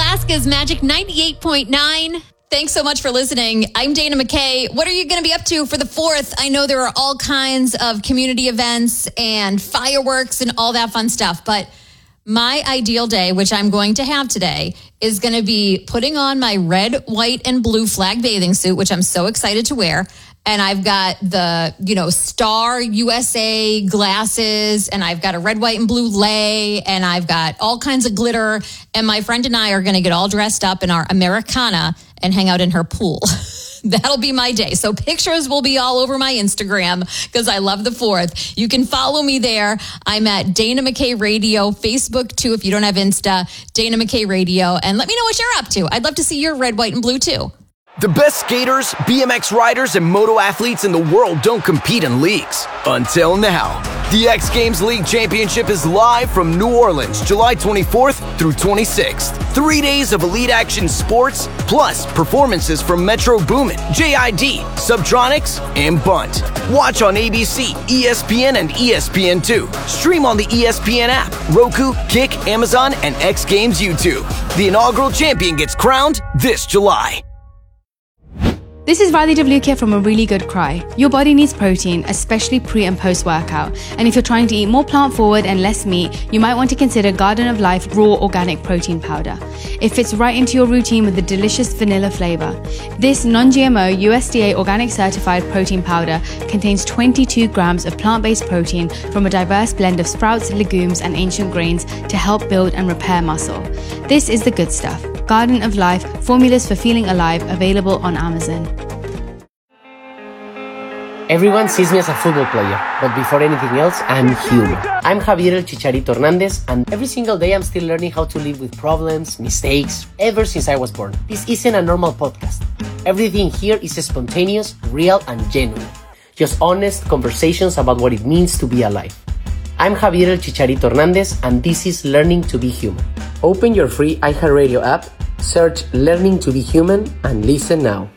Alaska's Magic 98.9. Thanks so much for listening. I'm Dana McKay. What are you going to be up to for the 4th? I know there are all kinds of community events and fireworks and all that fun stuff, but my ideal day, which I'm going to have today, is going to be putting on my red, white, and blue flag bathing suit, which I'm so excited to wear. And I've got the, Star USA glasses, and I've got a red, white, and blue lei, and I've got all kinds of glitter. And my friend and I are going to get all dressed up in our Americana and hang out in her pool. That'll be my day. So pictures will be all over my Instagram because I love the 4th. You can follow me there. I'm at Dana McKay Radio, Facebook too, if you don't have Insta, Dana McKay Radio. And let me know what you're up to. I'd love to see your red, white, and blue too. The best skaters, BMX riders, and moto athletes in the world don't compete in leagues. Until now. The X Games League Championship is live from New Orleans, July 24th through 26th. 3 days of elite action sports, plus performances from Metro Boomin, JID, Subtronics, and Bunt. Watch on ABC, ESPN, and ESPN2. Stream on the ESPN app, Roku, Kick, Amazon, and X Games YouTube. The inaugural champion gets crowned this July. This is Riley Devlukia from A Really Good Cry. Your body needs protein, especially pre and post workout. And if you're trying to eat more plant forward and less meat, you might want to consider Garden of Life Raw Organic Protein Powder. It fits right into your routine with a delicious vanilla flavor. This non-GMO USDA organic certified protein powder contains 22 grams of plant-based protein from a diverse blend of sprouts, legumes, and ancient grains to help build and repair muscle. This is the good stuff. Garden of Life, formulas for feeling alive, available on Amazon. Everyone sees me as a football player, but before anything else, I'm human. I'm Javier El Chicharito Hernandez, and every single day I'm still learning how to live with problems, mistakes, ever since I was born. This isn't a normal podcast. Everything here is spontaneous, real, and genuine. Just honest conversations about what it means to be alive. I'm Javier El Chicharito Hernandez, and this is Learning to be Human. Open your free iHeartRadio app, search Learning to be Human, and listen now.